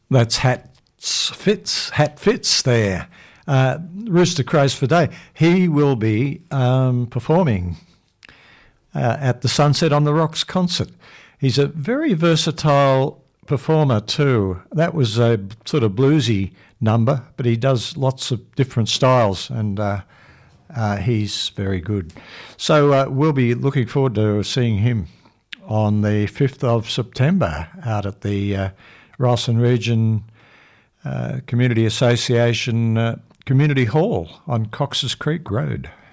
That's Hat Fitz there. Rooster Crows for Day. He will be performing at the Sunset on the Rocks concert. He's a very versatile performer too. That was a sort of bluesy number, but he does lots of different styles, and he's very good. So we'll be looking forward to seeing him on the 5th of September out at the Rylstone Region Community Association Community Hall on Cox's Creek Road.